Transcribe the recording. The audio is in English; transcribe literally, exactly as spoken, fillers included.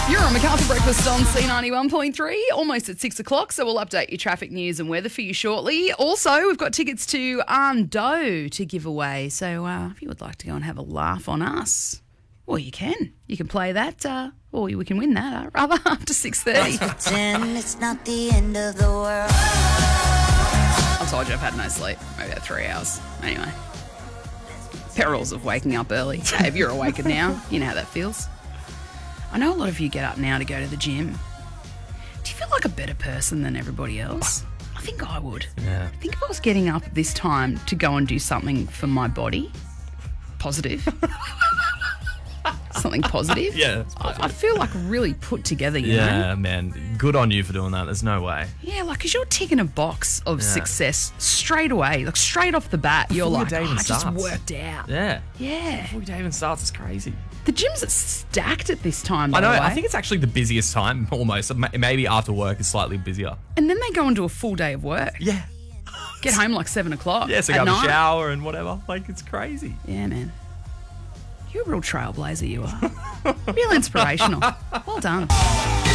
You're on MacArthur Breakfast on C ninety-one point three, almost at six o'clock, so we'll update your traffic news and weather for you shortly. Also, we've got tickets to Arndo to give away, so uh, if you would like to go and have a laugh on us, well, you can. You can play that, uh, or we can win that, uh, rather, after six thirty. Pretend it's not the end of the world. I told you I've had no sleep, maybe about three hours. Anyway, perils of waking up early. Hey, if you're awake now, you know how that feels. I know a lot of you get up now to go to the gym. Do you feel like a better person than everybody else? I think I would. Yeah. I think if I was getting up at this time to go and do something for my body, positive, something positive, Yeah, it's I, positive. I feel like really put together, you know? Yeah, man. Good on you for doing that. There's no way. Yeah, like, because you're ticking a box of Yeah. success straight away. Like, straight off the bat, you're Before like, your day oh, even I just starts." worked out. Yeah. Yeah. Before your day even starts, it's crazy. The gyms are stacked at this time, by I know. the way. I think it's actually the busiest time, almost. Ma- Maybe after work is slightly busier. And then they go into a full day of work. Yeah. Get home like seven o'clock. Yeah, so at go have night. a shower and whatever. Like, it's crazy. Yeah, man. You're a real trailblazer, you are. Real inspirational. Well done.